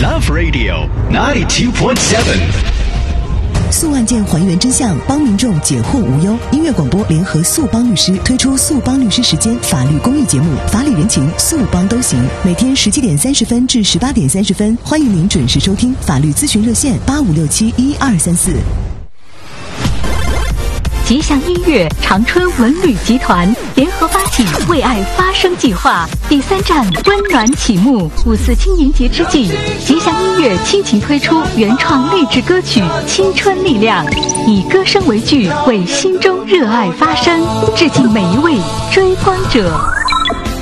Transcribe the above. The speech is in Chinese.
Love Radio 92.7。 诉案件还原真相，帮民众解惑无忧。音乐广播联合速帮律师推出速帮律师时间法律公益节目，法理人情，速帮都行。每天17点30分至18点30分，欢迎您准时收听法律咨询热线85671234。 吉祥音乐长春文旅集团联合发起为爱发声计划第3站温暖启幕。5·4青年节之际，吉祥音乐倾情推出原创励志歌曲《青春力量》，以歌声为剧，为心中热爱发声，致敬每一位追光者。